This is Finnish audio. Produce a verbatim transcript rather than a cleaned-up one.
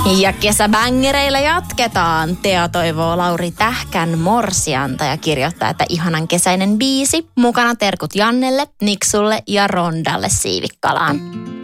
Ja kesäbängereillä jatketaan. Tea toivoo Lauri Tähkän morsianta ja kirjoittaa, että ihanan kesäinen biisi. Mukana terkut Jannelle, Niksulle ja Rondalle Siivikkalaan.